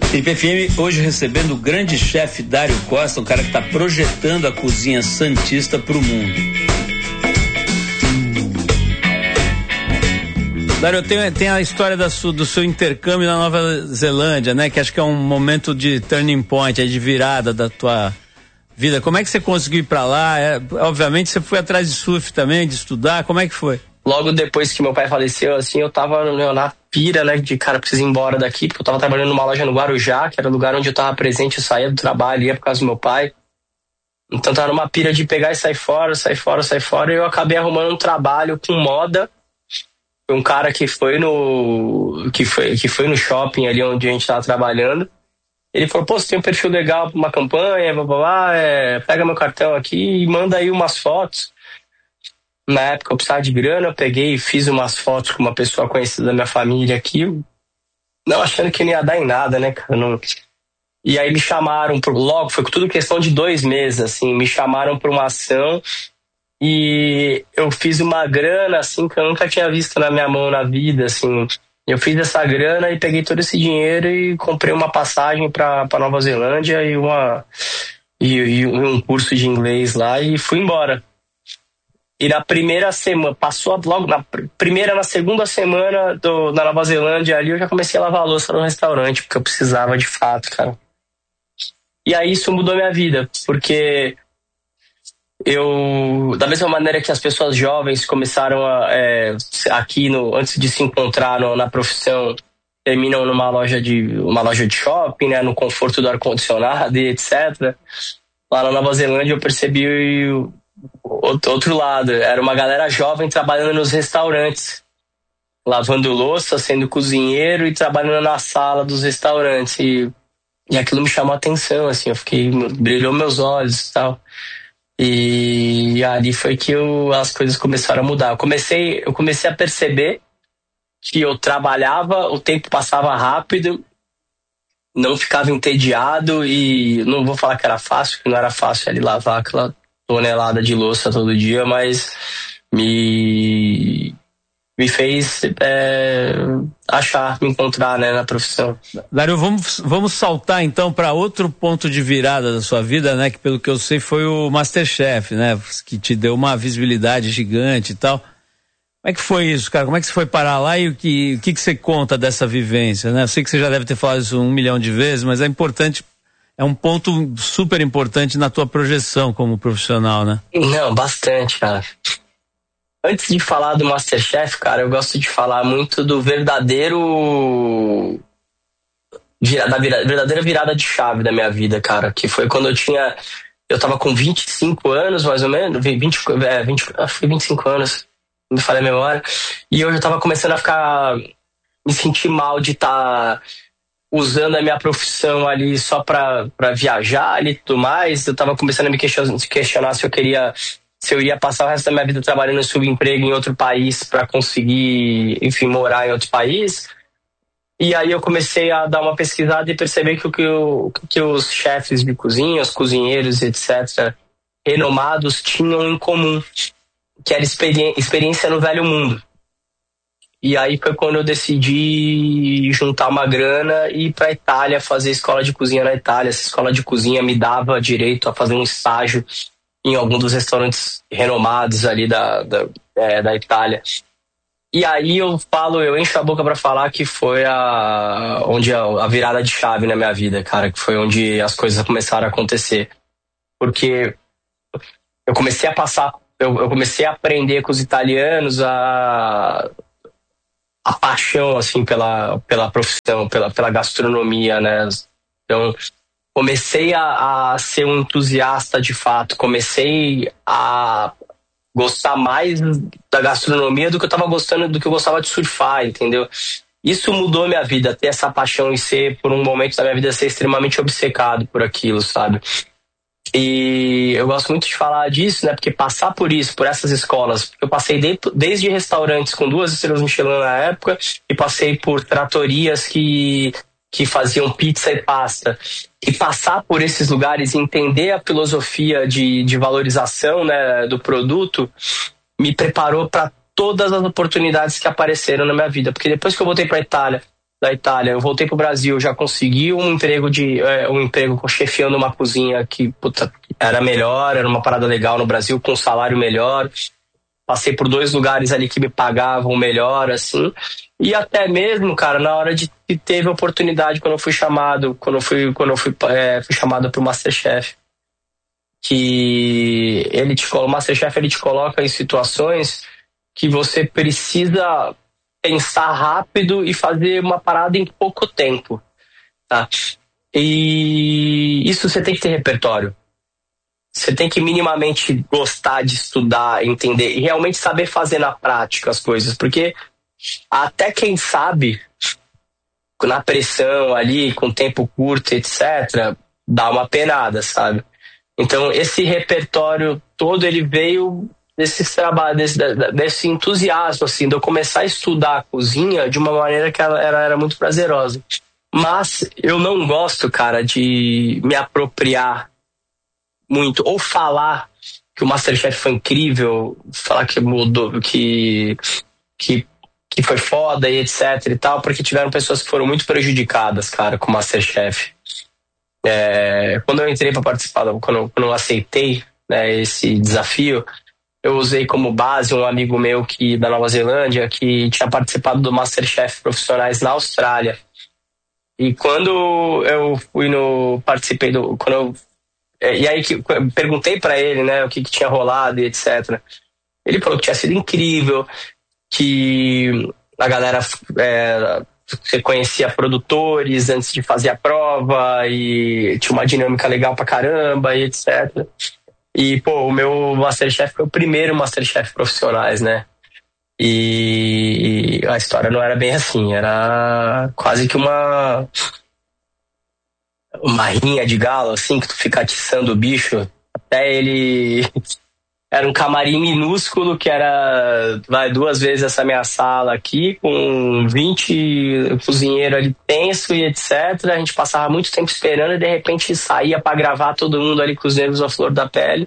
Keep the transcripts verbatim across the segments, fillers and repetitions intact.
I P F M hoje recebendo o grande chefe Dário Costa, um cara que está projetando a cozinha santista para o mundo. Dário, tem, tem a história da su, do seu intercâmbio na Nova Zelândia, né? Que acho que é um momento de turning point, de virada da tua vida. Como é que você conseguiu ir para lá? É, obviamente você foi atrás de surf também, de estudar. Como é que foi? Logo depois que meu pai faleceu, assim, eu tava na pira, né, de cara, preciso ir embora daqui, porque eu tava trabalhando numa loja no Guarujá, que era o lugar onde eu tava presente, eu saía do trabalho, ia por causa do meu pai. Então tava numa pira de pegar e sair fora, sair fora, sair fora, e eu acabei arrumando um trabalho com moda. Um cara que foi no que foi, que foi no shopping ali onde a gente tava trabalhando. Ele falou, pô, você tem um perfil legal pra uma campanha, blá, blá, blá, é, pega meu cartão aqui e manda aí umas fotos. Na época eu precisava de grana, eu peguei e fiz umas fotos com uma pessoa conhecida da minha família aqui, não achando que não ia dar em nada, né, cara? Não... E aí me chamaram, pro... logo, foi tudo questão de dois meses, assim, me chamaram para uma ação e eu fiz uma grana, assim, que eu nunca tinha visto na minha mão na vida, assim. Eu fiz essa grana e peguei todo esse dinheiro e comprei uma passagem para Nova Zelândia e, uma... E, e um curso de inglês lá e fui embora. E na primeira semana, passou logo na primeira, na segunda semana do, da Nova Zelândia ali, eu já comecei a lavar a louça no restaurante, porque eu precisava de fato, cara. E aí isso mudou minha vida, porque eu, da mesma maneira que as pessoas jovens começaram a, é, aqui, no, antes de se encontrar no, na profissão, terminam numa loja de, uma loja de shopping, né, no conforto do ar-condicionado e etcétera. Lá na Nova Zelândia eu percebi outro lado, era uma galera jovem trabalhando nos restaurantes, lavando louça, sendo cozinheiro e trabalhando na sala dos restaurantes, e, e aquilo me chamou a atenção, assim, eu fiquei, brilhou meus olhos e tal, e ali foi que eu, as coisas começaram a mudar. Eu comecei, eu comecei a perceber que eu trabalhava, o tempo passava rápido, não ficava entediado, e não vou falar que era fácil, que não era fácil ali lavar aquela tonelada de louça todo dia, mas me, me fez é, achar, me encontrar, né, na profissão. Dário, vamos, vamos saltar então para outro ponto de virada da sua vida, né, que pelo que eu sei foi o MasterChef, né, que te deu uma visibilidade gigante e tal. Como é que foi isso, cara? Como é que você foi parar lá e o que, o que, que você conta dessa vivência, né? Eu sei que você já deve ter falado isso um milhão de vezes, mas é importante. É um ponto super importante na tua projeção como profissional, né? Não, bastante, cara. Antes de falar do MasterChef, cara, eu gosto de falar muito do verdadeiro... da verdadeira virada de chave da minha vida, cara. Que foi quando eu tinha... Eu tava com vinte e cinco anos, mais ou menos. vinte, é, vinte, acho que foi vinte e cinco anos, me falei a memória. E eu já tava começando a ficar... Me sentir mal de estar... Tá usando a minha profissão ali só pra, pra viajar e tudo mais. Eu tava começando a me questionar, questionar se eu queria, se eu iria passar o resto da minha vida trabalhando em subemprego em outro país pra conseguir, enfim, morar em outro país. E aí eu comecei a dar uma pesquisada e perceber que o que, o, que os chefes de cozinha, os cozinheiros, etcétera, renomados, tinham em comum, que era experi- experiência no velho mundo. E aí foi quando eu decidi juntar uma grana e ir pra Itália fazer escola de cozinha na Itália. Essa escola de cozinha me dava direito a fazer um estágio em algum dos restaurantes renomados ali da, da, é, da Itália. E aí eu falo, eu encho a boca pra falar que foi a, onde a, a virada de chave na minha vida, cara, que foi onde as coisas começaram a acontecer. Porque eu comecei a passar, eu, eu comecei a aprender com os italianos a... a paixão, assim, pela, pela profissão, pela, pela gastronomia, né? Então, comecei a, a ser um entusiasta de fato, comecei a gostar mais da gastronomia do que eu tava gostando, do que eu gostava de surfar, entendeu? Isso mudou minha vida, ter essa paixão e ser, por um momento da minha vida, ser extremamente obcecado por aquilo, sabe? E eu gosto muito de falar disso, né? Porque passar por isso, por essas escolas, eu passei de, desde restaurantes com duas estrelas Michelin na época e passei por tratorias que, que faziam pizza e pasta. E passar por esses lugares e entender a filosofia de, de valorização, né, do produto me preparou para todas as oportunidades que apareceram na minha vida. Porque depois que eu voltei para a Itália, da Itália, eu voltei pro Brasil, já consegui um emprego de é, um emprego chefiando uma cozinha que puta, era melhor, era uma parada legal no Brasil, com um salário melhor. Passei por dois lugares ali que me pagavam melhor, assim. E até mesmo, cara, na hora de que teve oportunidade, quando eu fui chamado, quando eu fui, quando eu fui, é, fui chamado pro MasterChef, que ele te, o MasterChef ele te coloca em situações que você precisa pensar rápido e fazer uma parada em pouco tempo, tá? E isso você tem que ter repertório. Você tem que minimamente gostar de estudar, entender e realmente saber fazer na prática as coisas, porque até quem sabe, na pressão ali, com tempo curto, etcétera, dá uma penada, sabe? Então esse repertório todo, ele veio desse trabalho, desse, desse entusiasmo, assim, de eu começar a estudar a cozinha de uma maneira que ela era, era muito prazerosa. Mas eu não gosto, cara, de me apropriar muito, ou falar que o MasterChef foi incrível, falar que mudou, que, que, que foi foda e etc e tal, porque tiveram pessoas que foram muito prejudicadas, cara, com o MasterChef. É, quando eu entrei para participar, quando eu, quando eu aceitei, né, esse desafio, eu usei como base um amigo meu que, da Nova Zelândia, que tinha participado do MasterChef Profissionais na Austrália. E quando eu fui no... participei do... quando eu, e aí que, perguntei para ele, né, o que, que tinha rolado e etcétera. Ele falou que tinha sido incrível, que a galera... É, você conhecia produtores antes de fazer a prova e tinha uma dinâmica legal pra caramba e etcétera. E, pô, o meu MasterChef foi o primeiro MasterChef Profissionais, né? E a história não era bem assim, era quase que uma uma rinha de galo, assim, que tu fica atiçando o bicho até ele... Era um camarim minúsculo que era, vai, duas vezes essa minha sala aqui, com vinte cozinheiros ali tenso e etcétera. A gente passava muito tempo esperando e de repente saía para gravar todo mundo ali com os nervos à flor da pele.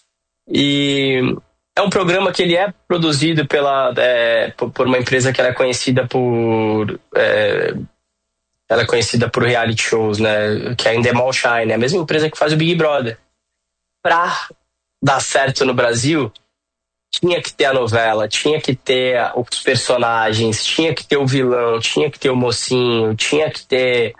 E é um programa que ele é produzido pela, é, por uma empresa que ela é conhecida por... É, ela é conhecida por reality shows, né? Que é a Endemol Shine, é a mesma empresa que faz o Big Brother. Pra dar certo no Brasil, tinha que ter a novela, tinha que ter os personagens, tinha que ter o vilão, tinha que ter o mocinho, tinha que ter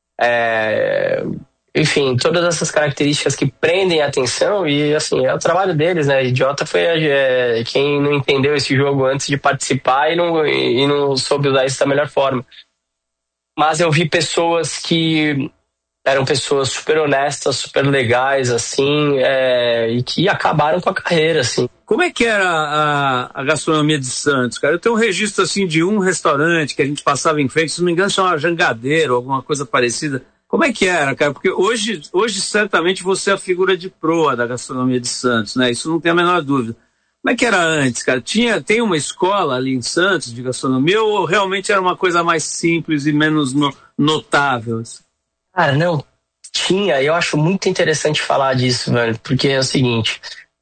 é, enfim, todas essas características que prendem a atenção. E assim, é o trabalho deles, né? Idiota foi é, quem não entendeu esse jogo antes de participar e não, e não soube usar isso da melhor forma. Mas eu vi pessoas que eram pessoas super honestas, super legais, assim, é, e que acabaram com a carreira, assim. Como é que era a, a gastronomia de Santos, cara? Eu tenho um registro, assim, de um restaurante que a gente passava em frente, se não me engano, chamava Jangadeiro, alguma coisa parecida. Como é que era, cara? Porque hoje, hoje certamente você é a figura de proa da gastronomia de Santos, né? Isso não tem a menor dúvida. Como é que era antes, cara? Tinha, tem uma escola ali em Santos de gastronomia ou realmente era uma coisa mais simples e menos no, notável? Cara, não, tinha, eu acho muito interessante falar disso, velho, porque é o seguinte,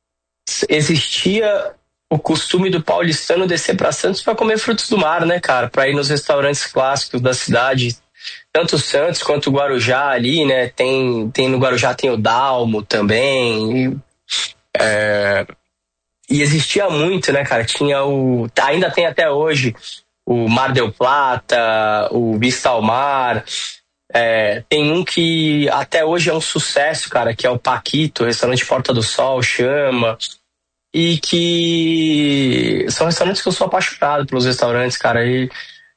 existia o costume do paulistano descer pra Santos pra comer frutos do mar, né, cara, pra ir nos restaurantes clássicos da cidade, tanto Santos quanto Guarujá ali, né, tem, tem no Guarujá tem o Dalmo também, e, é, e existia muito, né, cara, tinha o, ainda tem até hoje, o Mar del Plata, o Vista ao Mar. É, tem um que até hoje é um sucesso, cara, que é o Paquito, restaurante Porta do Sol, chama, e que são restaurantes que eu sou apaixonado pelos restaurantes, cara, e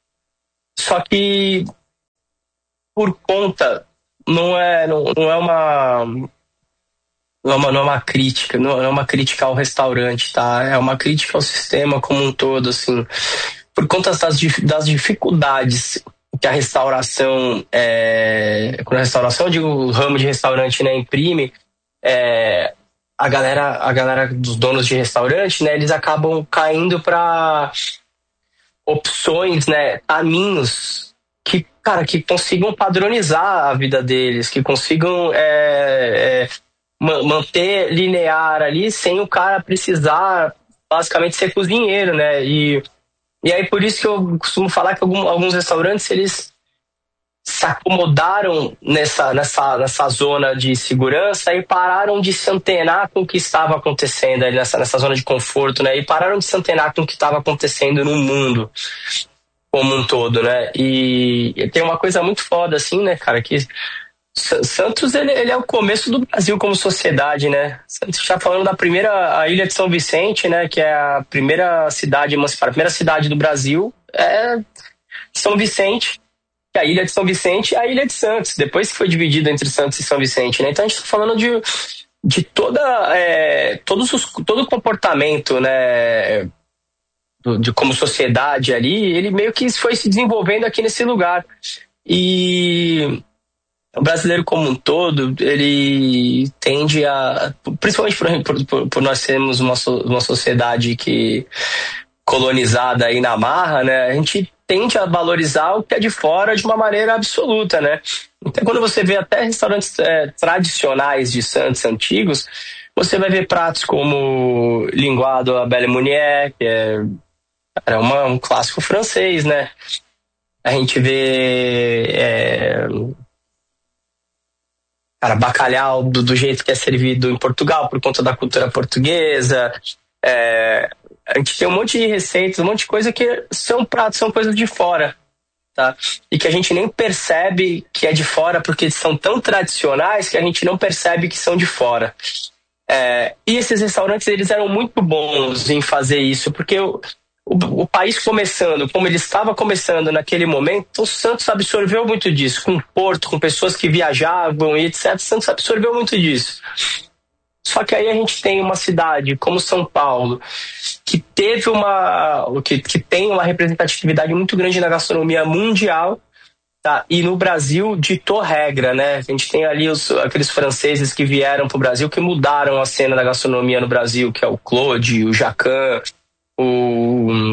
só que por conta não é, não, não é uma não é uma, não é uma crítica, não é uma crítica ao restaurante, tá? É uma crítica ao sistema como um todo, assim, por conta das, das dificuldades que a restauração, é, quando a restauração, eu digo o ramo de restaurante, né, imprime, é, a galera, a galera dos donos de restaurante, né, eles acabam caindo para opções, né, caminhos que, cara, que consigam padronizar a vida deles, que consigam é, é, manter linear ali sem o cara precisar basicamente ser cozinheiro, né, e E aí por isso que eu costumo falar que alguns restaurantes, eles se acomodaram nessa, nessa, nessa zona de segurança e pararam de se antenar com o que estava acontecendo ali nessa, nessa zona de conforto, né? E pararam de se antenar com o que estava acontecendo no mundo como um todo, né? E, e tem uma coisa muito foda, assim, né, cara, que Santos, ele, ele é o começo do Brasil como sociedade, né? Santos está falando da primeira, a Ilha de São Vicente, né? Que é a primeira cidade emancipada, a primeira cidade do Brasil é São Vicente, que é a Ilha de São Vicente e a Ilha de Santos, depois que foi dividida entre Santos e São Vicente, né? Então a gente está falando de, de toda, é, todos os, todo o comportamento, né? Do, de como sociedade ali, ele meio que foi se desenvolvendo aqui nesse lugar. E o brasileiro como um todo, ele tende a, principalmente por, por, por nós sermos uma, uma sociedade que colonizada aí na marra, né, a gente tende a valorizar o que é de fora de uma maneira absoluta, né? Então, quando você vê até restaurantes é, tradicionais de Santos antigos, você vai ver pratos como linguado à Belle Meunier, que é, é uma, um clássico francês, né? A gente vê é, cara, bacalhau do, do jeito que é servido em Portugal, por conta da cultura portuguesa. É, a gente tem um monte de receitas, um monte de coisa que são pratos, são coisas de fora, tá? E que a gente nem percebe que é de fora, porque são tão tradicionais que a gente não percebe que são de fora. É, e esses restaurantes, eles eram muito bons em fazer isso, porque o, o, o país começando, como ele estava começando naquele momento, o Santos absorveu muito disso, com Porto, com pessoas que viajavam e etcétera. O Santos absorveu muito disso. Só que aí a gente tem uma cidade como São Paulo, que teve uma, que, que tem uma representatividade muito grande na gastronomia mundial, tá? E no Brasil ditou regra, né? A gente tem ali os, aqueles franceses que vieram para o Brasil, que mudaram a cena da gastronomia no Brasil, que é o Claude, o Jacan, o,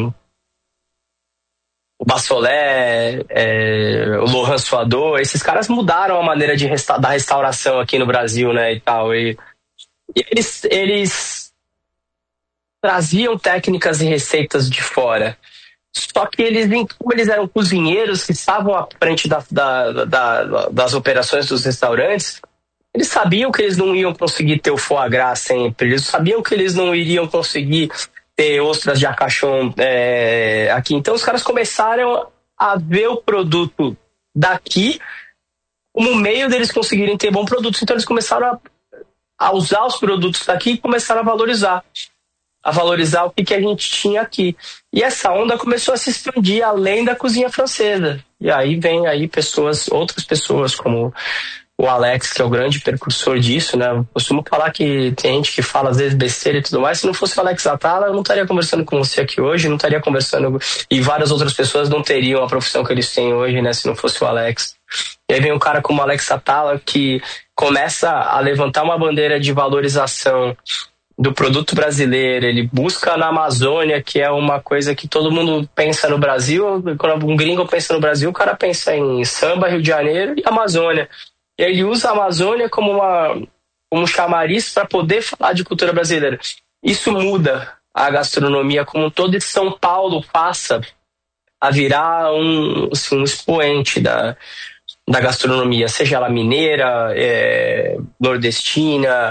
o Bassolé, é, o Laurent Suadot. Esses caras mudaram a maneira de resta- da restauração aqui no Brasil, né? E tal. E, e eles, eles traziam técnicas e receitas de fora. Só que eles, como eles eram cozinheiros que estavam à frente da, da, da, das operações dos restaurantes, eles sabiam que eles não iam conseguir ter o foie gras sempre, eles sabiam que eles não iriam conseguir ter ostras de Arcachon é, aqui. Então os caras começaram a ver o produto daqui como meio deles conseguirem ter bom produto. Então eles começaram a, a usar os produtos daqui e começaram a valorizar. a valorizar o que, que a gente tinha aqui. E essa onda começou a se expandir além da cozinha francesa. E aí vem aí pessoas, outras pessoas, como o Alex, que é o grande precursor disso, né? Eu costumo falar que tem gente que fala às vezes besteira e tudo mais. Se não fosse o Alex Atala, eu não estaria conversando com você aqui hoje, não estaria conversando... E várias outras pessoas não teriam a profissão que eles têm hoje, né? Se não fosse o Alex. E aí vem um cara como o Alex Atala, que começa a levantar uma bandeira de valorização do produto brasileiro. Ele busca na Amazônia, que é uma coisa que todo mundo pensa no Brasil. Quando um gringo pensa no Brasil, o cara pensa em samba, Rio de Janeiro e Amazônia. E ele usa a Amazônia como, uma, como um chamariz para poder falar de cultura brasileira. Isso muda a gastronomia como um todo, e São Paulo passa a virar um, assim, um expoente da, da gastronomia, seja ela mineira, é, nordestina,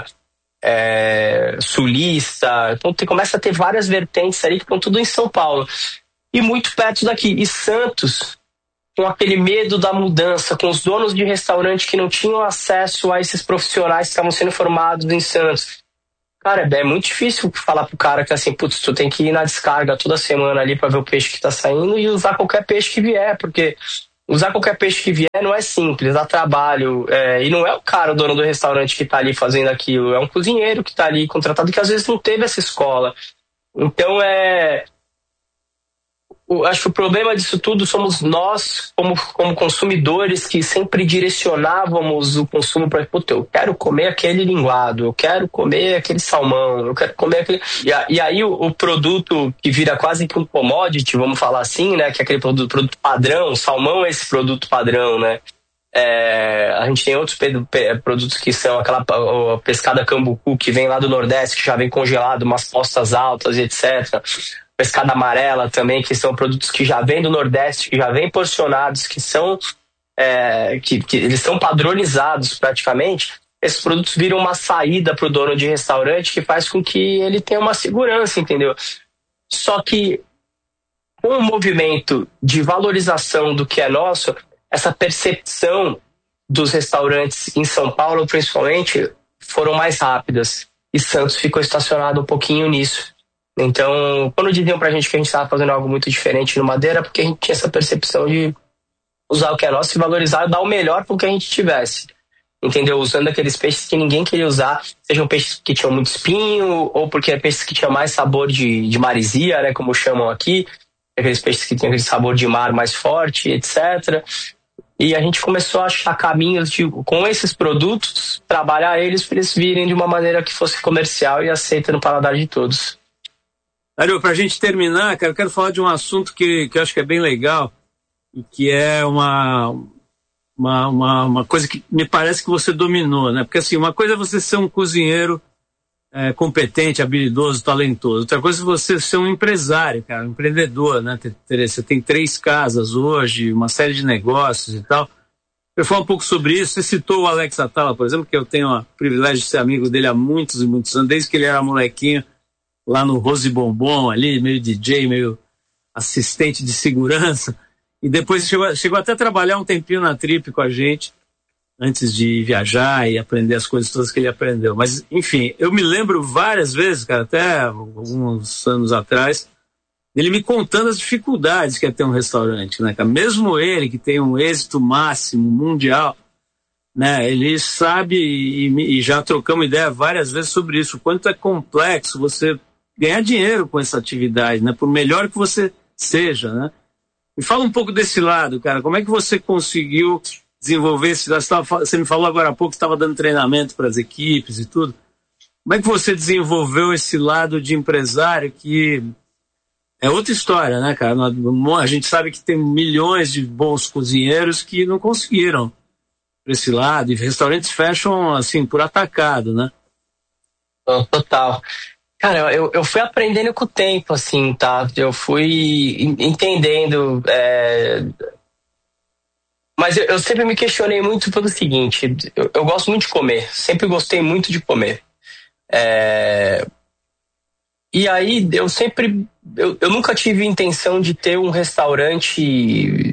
É, sulista. Então tem, começa a ter várias vertentes ali que estão tudo em São Paulo e muito perto daqui. E Santos, com aquele medo da mudança, com os donos de restaurante que não tinham acesso a esses profissionais que estavam sendo formados em Santos. Cara, é muito difícil falar pro cara que assim, putz, tu tem que ir na descarga toda semana ali para ver o peixe que tá saindo e usar qualquer peixe que vier, porque usar qualquer peixe que vier não é simples, dá trabalho. É, e não é o cara, o dono do restaurante, que tá ali fazendo aquilo. É um cozinheiro que tá ali contratado, que às vezes não teve essa escola. Então, é... Eu acho que o problema disso tudo somos nós, como, como consumidores, que sempre direcionávamos o consumo para, puta, eu quero comer aquele linguado, eu quero comer aquele salmão, eu quero comer aquele... E, a, e aí o, o produto que vira quase que um commodity, vamos falar assim, né, que é aquele produto, produto padrão, salmão é esse produto padrão, né? É, a gente tem outros pe- pe- produtos que são aquela a pescada cambucu, que vem lá do Nordeste, que já vem congelado, umas postas altas e etcétera. Pescada amarela também, que são produtos que já vêm do Nordeste, que já vêm porcionados, que são é, que, que eles são padronizados praticamente, esses produtos viram uma saída para o dono de restaurante que faz com que ele tenha uma segurança, entendeu? Só que com o movimento de valorização do que é nosso, essa percepção dos restaurantes em São Paulo, principalmente, foram mais rápidas. E Santos ficou estacionado um pouquinho nisso. Então, quando diziam pra gente que a gente estava fazendo algo muito diferente no Madeira, porque a gente tinha essa percepção de usar o que é nosso e valorizar e dar o melhor pro que a gente tivesse. Entendeu? Usando aqueles peixes que ninguém queria usar, sejam peixes que tinham muito espinho, ou porque é peixes que tinham mais sabor de, de marisia, né, como chamam aqui, aqueles peixes que tinham aquele sabor de mar mais forte, etcétera. E a gente começou a achar caminhos de, com esses produtos, trabalhar eles para eles virem de uma maneira que fosse comercial e aceita no paladar de todos. Dario, para a gente terminar, cara, eu quero falar de um assunto que, que eu acho que é bem legal e que é uma... Uma, uma, uma coisa que me parece que você dominou, né? Porque assim, uma coisa é você ser um cozinheiro é, competente, habilidoso, talentoso. Outra coisa é você ser um empresário, cara, um empreendedor, né? Você tem três casas hoje, uma série de negócios e tal. Eu falo um pouco sobre isso. Você citou o Alex Atala, por exemplo, que eu tenho o privilégio de ser amigo dele há muitos e muitos anos, desde que ele era molequinho, lá no Rose Bombom, ali, meio D J, meio assistente de segurança. E depois chegou, chegou até a trabalhar um tempinho na Trip com a gente, antes de viajar e aprender as coisas todas que ele aprendeu. Mas, enfim, eu me lembro várias vezes, cara, até alguns anos atrás, ele me contando as dificuldades que é ter um restaurante, né, cara? Mesmo ele, que tem um êxito máximo mundial, né, ele sabe, e, e já trocamos ideia várias vezes sobre isso, o quanto é complexo você ganhar dinheiro com essa atividade, né, por melhor que você seja, né? Me fala um pouco desse lado, cara. Como é que você conseguiu desenvolver esse lado? Você me falou agora há pouco que estava dando treinamento para as equipes e tudo. Como é que você desenvolveu esse lado de empresário que é outra história, né, cara? A gente sabe que tem milhões de bons cozinheiros que não conseguiram para esse lado e restaurantes fecham, assim, por atacado, né? Total. Cara, eu, eu fui aprendendo com o tempo, assim, tá? Eu fui entendendo. É... Mas eu, eu sempre me questionei muito pelo seguinte: eu, eu gosto muito de comer, sempre gostei muito de comer. É... E aí, eu sempre. Eu, eu nunca tive intenção de ter um restaurante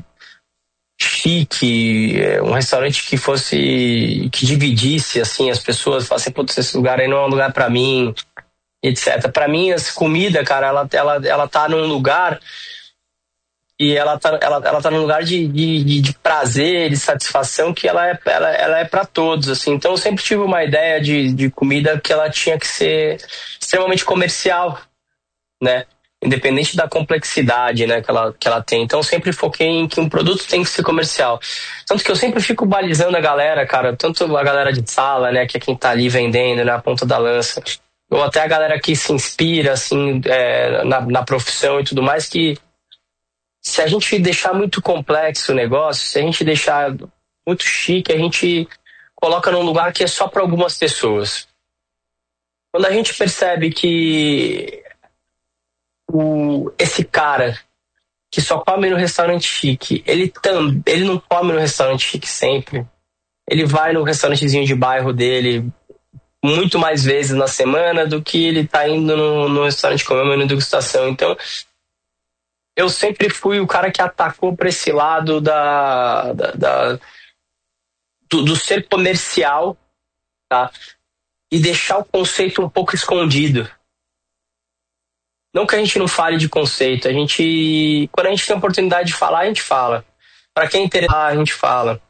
chique, um restaurante que fosse. Que dividisse, assim, as pessoas, falassem, putz, esse lugar aí não é um lugar pra mim, etcétera. Para mim, essa comida, cara, ela, ela, ela tá num lugar e ela tá, ela, ela tá num lugar de, de, de prazer, de satisfação que ela é, ela, ela é para todos, assim. Então, eu sempre tive uma ideia de, de comida que ela tinha que ser extremamente comercial, né? Independente da complexidade, né, que ela, que ela tem. Então, eu sempre foquei em que um produto tem que ser comercial. Tanto que eu sempre fico balizando a galera, cara, tanto a galera de sala, né, que é quem tá ali vendendo, na ponta da lança, ou até a galera que se inspira, assim, é, na, na profissão e tudo mais, que se a gente deixar muito complexo o negócio, se a gente deixar muito chique, a gente coloca num lugar que é só para algumas pessoas. Quando a gente percebe que o, esse cara que só come no restaurante chique, ele, tam, ele não come no restaurante chique sempre. Ele vai no restaurantezinho de bairro dele muito mais vezes na semana do que ele tá indo no, no restaurante comer uma degustação. Então, eu sempre fui o cara que atacou para esse lado da, da, da do, do ser comercial, tá? E deixar o conceito um pouco escondido. Não que a gente não fale de conceito, a gente, quando a gente tem a oportunidade de falar, a gente fala. Para quem interessar, a gente fala.